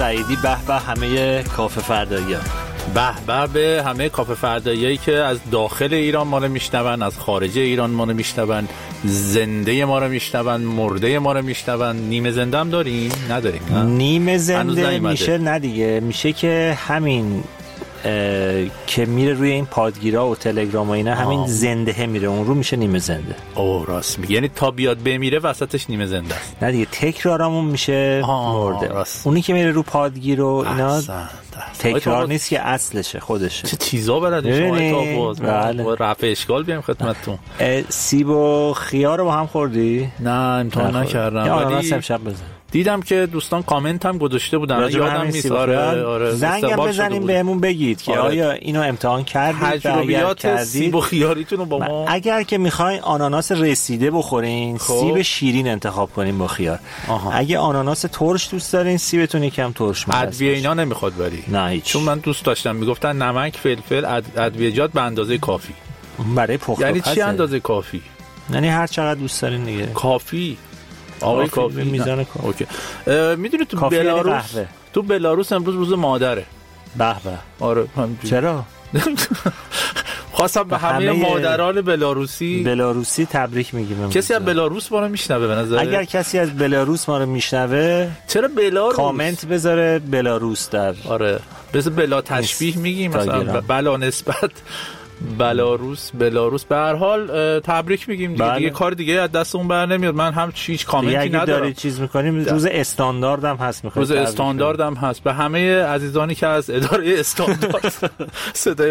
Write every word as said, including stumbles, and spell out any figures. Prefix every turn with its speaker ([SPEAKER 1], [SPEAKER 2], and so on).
[SPEAKER 1] سعیدی. به به همه کافه فردایی‌ها.
[SPEAKER 2] به به به همه کافه فرداییایی که از داخل ایران ما رو میشنون، از خارج ایران ما رو میشنون، زنده ما رو میشنون، مرده ما رو میشنون. نیمه زنده هم داریم؟ نداریم. نه؟
[SPEAKER 1] نیمه زنده میشه نه دیگه، میشه که همین که میره روی این پادگیرا و تلگرام و اینا، همین زنده میره اون رو، میشه نیمه زنده.
[SPEAKER 2] او راست میگه، یعنی تا بیاد بمیره وسطش نیمه زنده است.
[SPEAKER 1] نه دیگه، تکرارمون میشه مرده.
[SPEAKER 2] راست.
[SPEAKER 1] اونی که میره رو پادگیر و اینا
[SPEAKER 2] احسن.
[SPEAKER 1] تکرار نیست که اصلشه، خودشه.
[SPEAKER 2] چه چیزا بلدی شما تا
[SPEAKER 1] بله.
[SPEAKER 2] با رفع اشکال بیام خدمتتون.
[SPEAKER 1] سیب و خیار رو با هم خوردی؟
[SPEAKER 2] نه امتحان نکردم،
[SPEAKER 1] ولی امشب بزن.
[SPEAKER 2] دیدم که دوستان کامنت هم گذاشته بودن، یادم نیست. آره آره
[SPEAKER 1] زنگم بزنیم بهمون بگید که آره. آیا اینو امتحان کردید؟
[SPEAKER 2] تجربیات سیب و خیاریتون رو با ما.
[SPEAKER 1] اگر که میخواین آناناس رسیده بخورین، خب. سیب شیرین انتخاب کنین با خیار. آها. اگه آناناس ترش دوست دارین، سیبتون یکم ترش میشه.
[SPEAKER 2] ادویه اینا نمیخواد بری؟
[SPEAKER 1] نه هیچ.
[SPEAKER 2] چون من دوست داشتم میگفتن نمک، فلفل، ادویه‌جات به اندازه کافی.
[SPEAKER 1] برای پخت
[SPEAKER 2] یعنی چی اندازه کافی؟
[SPEAKER 1] یعنی هر چقدر دوست دارین دیگه.
[SPEAKER 2] کافی. آقای کافی, کافی
[SPEAKER 1] میزان کافی.
[SPEAKER 2] اوکی. میدونی تو بلاروس تو بلاروس امروز روز مادره.
[SPEAKER 1] به به.
[SPEAKER 2] آره.
[SPEAKER 1] چرا؟
[SPEAKER 2] خواستم به همه, همه مادران بلاروسی
[SPEAKER 1] بلاروسی تبریک میگیم.
[SPEAKER 2] کسی از بلاروس ما رو میشنوه به نظر؟
[SPEAKER 1] اگر کسی از بلاروس ما رو میشنوه،
[SPEAKER 2] چرا بلاروس؟
[SPEAKER 1] کامنت بذاره بلاروس در.
[SPEAKER 2] آره. بذار بلا تشبیه میگیم مثلا، بلا نسبت بلاروس بلاروس. به هر حال تبریک میگیم دیگه. بله. دیگه کار دیگه از دست اون بر نمیاد. من هم هیچ کامنتی ندارم.
[SPEAKER 1] اگه دارید چیز میکنیم، روز استاندارد هم هست، میخواید
[SPEAKER 2] روز استاندارد هم هست. به همه عزیزانی که از اداره استاندارد صدای